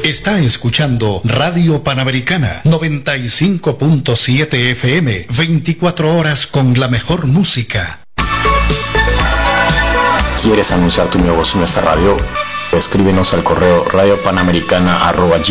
Está escuchando Radio Panamericana 95.7 FM, 24 horas con la mejor música. ¿Quieres anunciar tu negocio en esta radio? Escríbenos al correo radiopanamericana@gmail.com.